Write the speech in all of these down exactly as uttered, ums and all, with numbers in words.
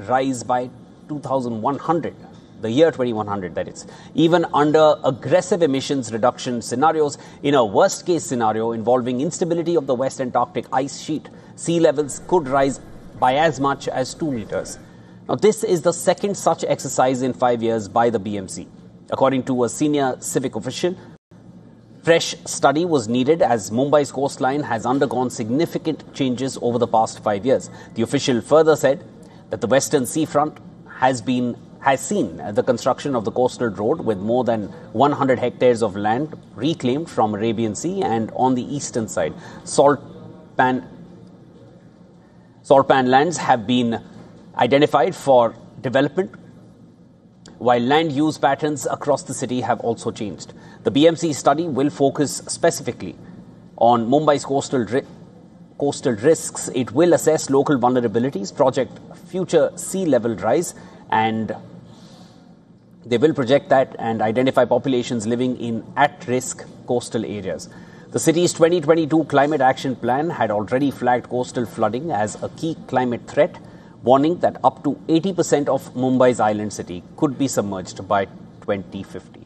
rise by two thousand one hundred. The year twenty-one hundred, that is. Even under aggressive emissions reduction scenarios, in a worst-case scenario involving instability of the West Antarctic ice sheet, sea levels could rise by as much as two meters. Now, this is the second such exercise in five years by the B M C. According to a senior civic official, fresh study was needed as Mumbai's coastline has undergone significant changes over the past five years. The official further said that the western seafront has been has seen the construction of the coastal road with more than one hundred hectares of land reclaimed from Arabian Sea, and on the eastern side, salt pan, salt pan lands have been identified for development, while land use patterns across the city have also changed. The B M C study will focus specifically on Mumbai's coastal ri- coastal risks. It will assess local vulnerabilities, project future sea level rise, and they will project that and identify populations living in at-risk coastal areas. The city's twenty twenty-two Climate Action Plan had already flagged coastal flooding as a key climate threat, warning that up to eighty percent of Mumbai's island city could be submerged by twenty fifty.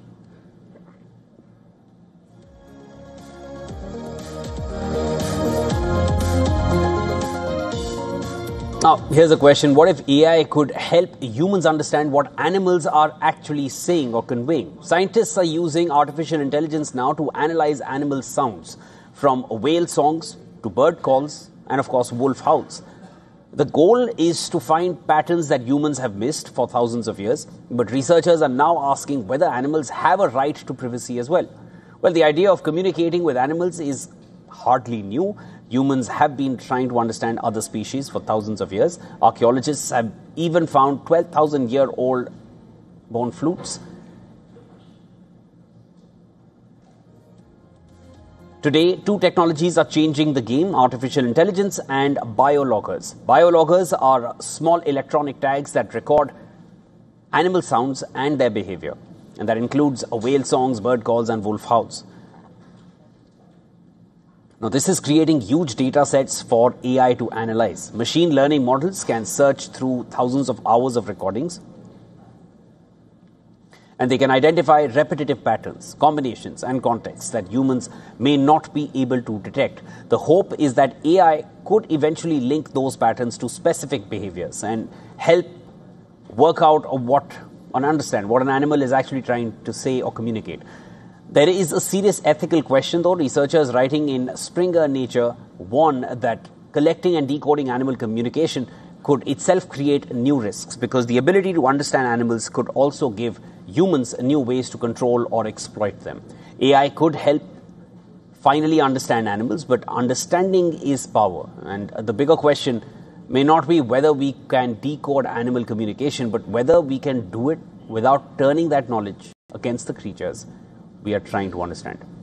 Now, here's a question. What if A I could help humans understand what animals are actually saying or conveying? Scientists are using artificial intelligence now to analyze animal sounds, from whale songs to bird calls and, of course, wolf howls. The goal is to find patterns that humans have missed for thousands of years, but researchers are now asking whether animals have a right to privacy as well. Well, the idea of communicating with animals is hardly new. Humans have been trying to understand other species for thousands of years. Archaeologists have even found twelve thousand year old bone flutes. Today, two technologies are changing the game: artificial intelligence and biologgers. Biologgers are small electronic tags that record animal sounds and their behavior, and that includes whale songs, bird calls, and wolf howls. Now, this is creating huge data sets for A I to analyze. Machine learning models can search through thousands of hours of recordings, and they can identify repetitive patterns, combinations, and contexts that humans may not be able to detect. The hope is that A I could eventually link those patterns to specific behaviors and help work out what and understand what an animal is actually trying to say or communicate. There is a serious ethical question, though. Researchers writing in Springer Nature warn that collecting and decoding animal communication could itself create new risks, because the ability to understand animals could also give humans new ways to control or exploit them. A I could help finally understand animals, but understanding is power. And the bigger question may not be whether we can decode animal communication, but whether we can do it without turning that knowledge against the creatures we are trying to understand.